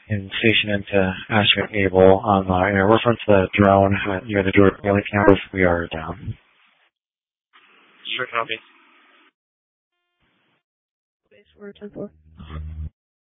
in station into Ashman Able. In reference to the drone near the Druid Bailey campus, we are down. Sure, copy. Base 410-4.